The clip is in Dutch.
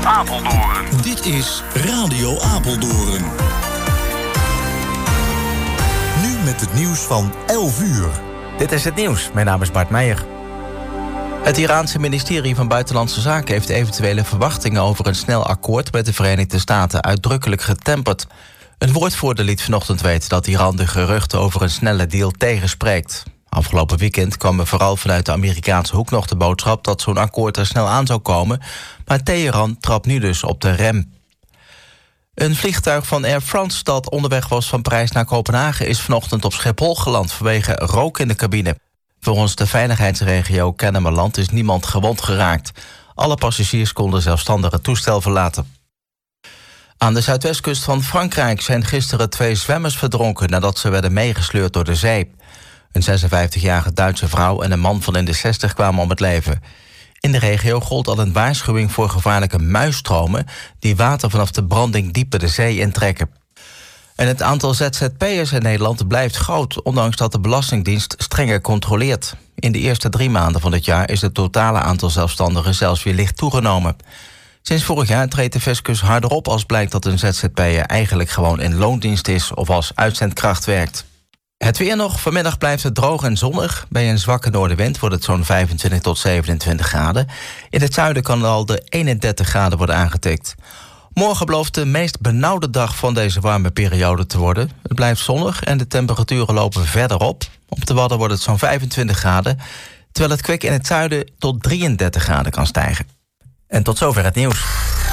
Apeldoorn. Dit is Radio Apeldoorn. Nu met het nieuws van 11 uur. Dit is het nieuws. Mijn naam is Bart Meijer. Het Iraanse ministerie van Buitenlandse Zaken heeft eventuele verwachtingen over een snel akkoord met de Verenigde Staten uitdrukkelijk getemperd. Een woordvoerder liet vanochtend weten dat Iran de geruchten over een snelle deal tegenspreekt. Afgelopen weekend kwam er vooral vanuit de Amerikaanse hoek nog de boodschap dat zo'n akkoord er snel aan zou komen, maar Teheran trapt nu dus op de rem. Een vliegtuig van Air France dat onderweg was van Parijs naar Kopenhagen is vanochtend op Schiphol geland vanwege rook in de cabine. Volgens de veiligheidsregio Kennemerland is niemand gewond geraakt. Alle passagiers konden zelfstandig het toestel verlaten. Aan de zuidwestkust van Frankrijk zijn gisteren 2 zwemmers verdronken nadat ze werden meegesleurd door de zee. Een 56-jarige Duitse vrouw en een man van in de 60 kwamen om het leven. In de regio gold al een waarschuwing voor gevaarlijke muisstromen die water vanaf de branding dieper de zee intrekken. En het aantal ZZP'ers in Nederland blijft groot, ondanks dat de Belastingdienst strenger controleert. In de eerste 3 maanden van dit jaar is het totale aantal zelfstandigen zelfs weer licht toegenomen. Sinds vorig jaar treedt de fiscus harder op als blijkt dat een ZZP'er eigenlijk gewoon in loondienst is of als uitzendkracht werkt. Het weer nog. Vanmiddag blijft het droog en zonnig. Bij een zwakke noordenwind wordt het zo'n 25 tot 27 graden. In het zuiden kan al de 31 graden worden aangetikt. Morgen belooft de meest benauwde dag van deze warme periode te worden. Het blijft zonnig en de temperaturen lopen verder op. Op de Wadden wordt het zo'n 25 graden, terwijl het kwik in het zuiden tot 33 graden kan stijgen. En tot zover het nieuws.